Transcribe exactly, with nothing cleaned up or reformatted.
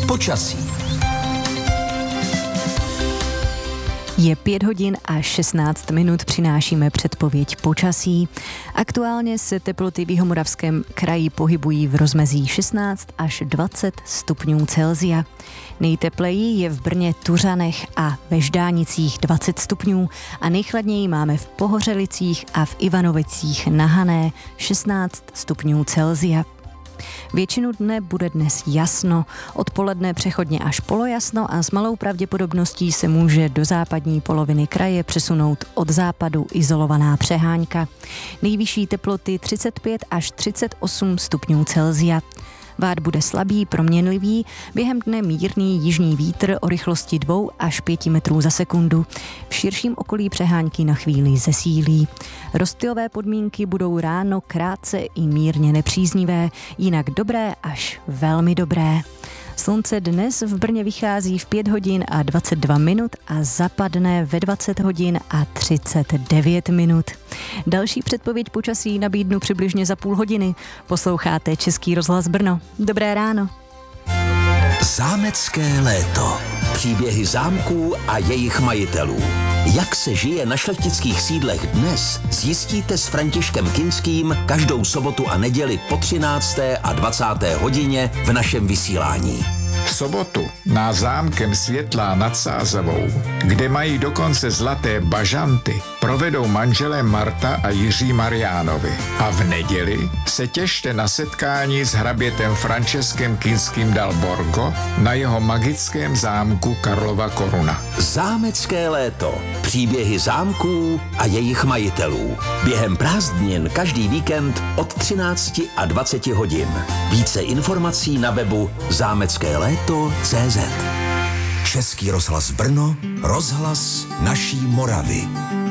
Počasí. Je pět hodin a šestnáct minut, přinášíme předpověď počasí. Aktuálně se teploty v Jihomoravském kraji pohybují v rozmezí šestnáct až dvacet stupňů Celsia. Nejtepleji je v Brně, Tuřanech a ve Ždánicích dvacet stupňů a nejchladněji máme v Pohořelicích a v Ivanovicích na Hané šestnáct stupňů Celsia. Většinu dne bude dnes jasno, odpoledne přechodně až polojasno a s malou pravděpodobností se může do západní poloviny kraje přesunout od západu izolovaná přehánka. Nejvyšší teploty třicet pět až třicet osm stupňů Celsia. Vád bude slabý, proměnlivý, během dne mírný jižní vítr o rychlosti dva až pět metrů za sekundu. V širším okolí přehánky na chvíli zesílí. Rozptylové podmínky budou ráno krátce i mírně nepříznivé, jinak dobré až velmi dobré. Slunce dnes v Brně vychází v pět hodin a dvacet dva minut a zapadne ve dvacet hodin a třicet devět minut. Další předpověď počasí nabídnu přibližně za půl hodiny. Posloucháte Český rozhlas Brno. Dobré ráno. Zámecké léto. Příběhy zámků a jejich majitelů. Jak se žije na šlechtických sídlech dnes, zjistíte s Františkem Kinským každou sobotu a neděli po třinácté a dvacáté hodině v našem vysílání. V sobotu na zámkem Světlá nad Sázavou, kde mají dokonce zlaté bažanty, provedou manželé Marta a Jiří Mariánovi. A v neděli se těšte na setkání s hrabětem Františkem Kinským dal Borgo na jeho magickém zámku Karlova Koruna. Zámecké léto. Příběhy zámků a jejich majitelů. Během prázdnin každý víkend od třinácti a dvaceti hodin. Více informací na webu zámecké léto tečka cé zet. Český rozhlas Brno, rozhlas naší Moravy.